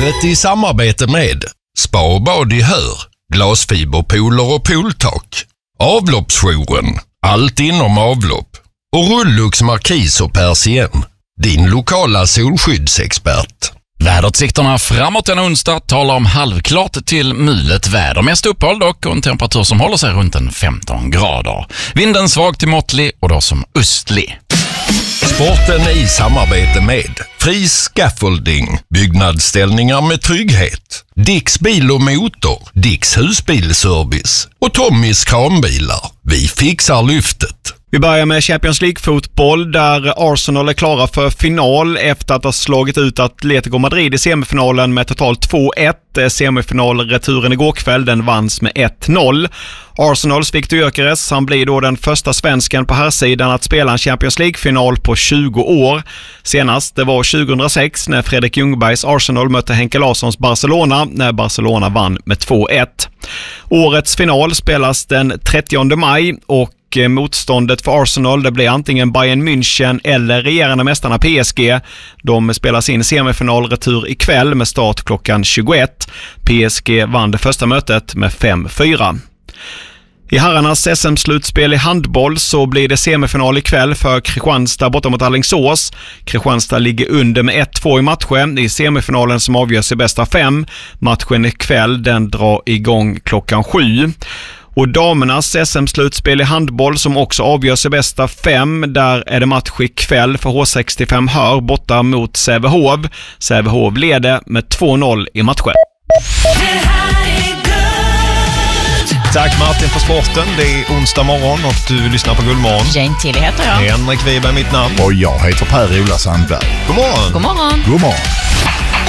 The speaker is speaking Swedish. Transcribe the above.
Livet i samarbete med Spa och bad i Hör, glasfiberpooler och pooltak, Avloppsjouren, allt inom avlopp och Rullux Markis och Persien, din lokala solskyddsexpert. Väderutsikterna framåt en onsdag talar om halvklart till mulet väder. Mest uppehåll dock och en temperatur som håller sig runt en 15 grader. Vinden svag till måttlig och då som östlig. Sporten i samarbete med Fri Scaffolding, byggnadsställningar med trygghet, Dicks bil och motor, Dicks husbilservice och Tommys kranbilar. Vi fixar lyftet. Vi börjar med Champions League-fotboll där Arsenal är klara för final efter att ha slagit ut Atletico Madrid i semifinalen med totalt 2-1. Semifinalreturen igår kväll, den vanns med 1-0. Arsenals Victor Gyökeres, han blir då den första svensken på herrsidan att spela en Champions League-final på 20 år. Senast det var 2006 när Fredrik Ljungbergs Arsenal mötte Henke Larssons Barcelona när Barcelona vann med 2-1. Årets final spelas den 30 maj och motståndet för Arsenal det blir antingen Bayern München eller regerande mästarna PSG. De spelar sin semifinalretur ikväll med start klockan 21. PSG vann det första mötet med 5-4. I herrarnas SM-slutspel i handboll så blir det semifinal ikväll för Kristianstad borta mot Alingsås. Kristianstad ligger under med 1-2 i matchen i semifinalen som avgörs i bästa 5. Matchen ikväll den drar igång klockan 7. Och damernas SM-slutspel i handboll som också avgörs i bästa 5. Där är det match ikväll för H65 Hör borta mot Sävehof. Sävehof leder med 2-0 i matchen. Tack Martin för sporten. Det är onsdag morgon och du lyssnar på Guldmorgon. Jane Tilly heter jag. Henrik Wiberg mitt namn. Och jag heter Per-Ola Sandberg. God morgon. God morgon. God morgon.